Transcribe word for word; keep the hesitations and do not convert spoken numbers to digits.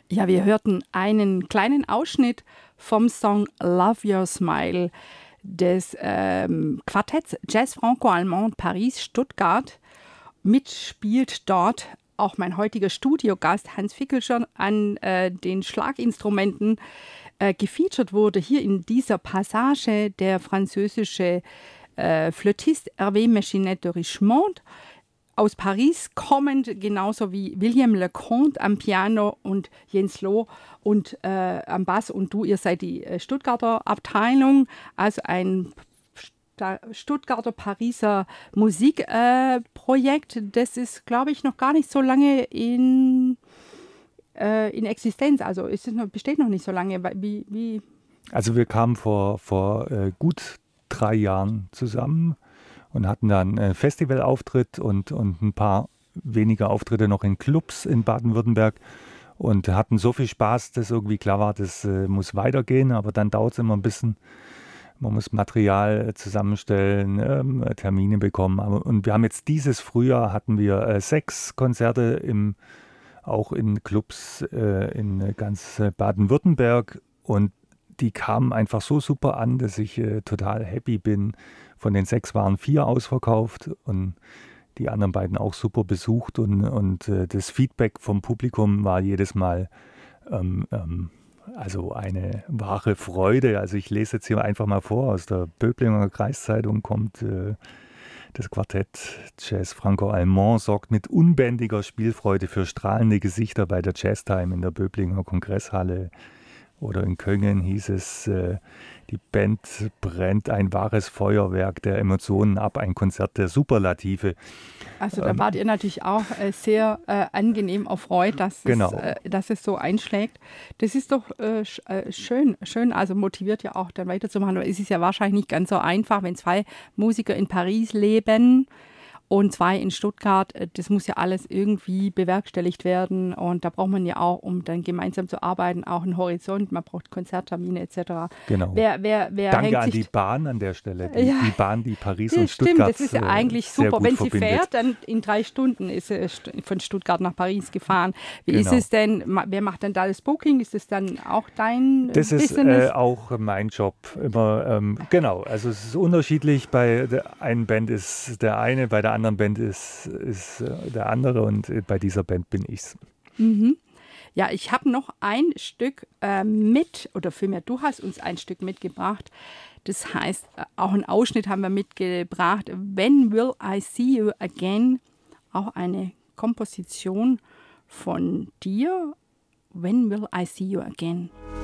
Ja, wir hörten einen kleinen Ausschnitt vom Song Love Your Smile des ähm, Quartetts Jazz Franco-Allemand Paris-Stuttgart. Mitspielt dort auch mein heutiger Studiogast Hans Fickelschon an äh, den Schlaginstrumenten. Äh, gefeatured wurde hier in dieser Passage der französische äh, Flötist Hervé Mechinet de Richemont, aus Paris kommend, genauso wie William Leconte am Piano und Jens Loh und äh, am Bass. Und du, ihr seid die äh, Stuttgarter Abteilung, also ein Sta- Stuttgarter Pariser Musikprojekt. Äh, das ist, glaube ich, noch gar nicht so lange in, äh, in Existenz. Also ist es noch, besteht noch nicht so lange. Wie, wie? Also wir kamen vor, vor äh, gut drei Jahren zusammen und hatten dann einen Festivalauftritt und, und ein paar wenige Auftritte noch in Clubs in Baden-Württemberg und hatten so viel Spaß, dass irgendwie klar war, das äh, muss weitergehen, aber dann dauert es immer ein bisschen. Man muss Material zusammenstellen, ähm, Termine bekommen. Aber, und wir haben jetzt dieses Frühjahr hatten wir äh, sechs Konzerte im, auch in Clubs äh, in ganz äh, Baden-Württemberg und die kamen einfach so super an, dass ich äh, total happy bin. Von den sechs waren vier ausverkauft und die anderen beiden auch super besucht. Und, und äh, das Feedback vom Publikum war jedes Mal ähm, ähm, also eine wahre Freude. Also ich lese jetzt hier einfach mal vor, aus der Böblinger Kreiszeitung kommt äh, das Quartett Jazz Franco-Allemand sorgt mit unbändiger Spielfreude für strahlende Gesichter bei der Jazztime in der Böblinger Kongresshalle. Oder in Köln hieß es, äh, die Band brennt ein wahres Feuerwerk der Emotionen ab, ein Konzert der Superlative. Also da wart ihr natürlich auch äh, sehr äh, angenehm erfreut, dass, Genau. es, äh, dass es so einschlägt. Das ist doch äh, sch, äh, schön, schön, also motiviert ja auch dann weiterzumachen. Aber es ist ja wahrscheinlich nicht ganz so einfach, wenn zwei Musiker in Paris leben und zwei in Stuttgart. Das muss ja alles irgendwie bewerkstelligt werden und da braucht man ja auch, um dann gemeinsam zu arbeiten, auch einen Horizont. Man braucht Konzerttermine et cetera. Genau. Wer, wer, wer Danke hängt an sich die Bahn an der Stelle. Die, Ja. die Bahn, die Paris Ja, und stimmt, Stuttgart das ist ja äh, eigentlich sehr super. gut Wenn sie verbindet. fährt, dann in drei Stunden ist sie st- von Stuttgart nach Paris gefahren. Wie Genau. ist es denn, ma- wer macht denn da das Booking? Ist es dann auch dein Das ist Business? äh, auch mein Job. Immer, ähm, genau, also es ist unterschiedlich. Bei der einen Band ist der eine, bei der anderen Band ist, ist äh, der andere und äh, bei dieser Band bin ich's. Mhm. Ja, ich habe noch ein Stück äh, mit, oder vielmehr, du hast uns ein Stück mitgebracht. Das heißt, äh, auch einen Ausschnitt haben wir mitgebracht. When Will I See You Again? Auch eine Komposition von dir. When Will I See You Again?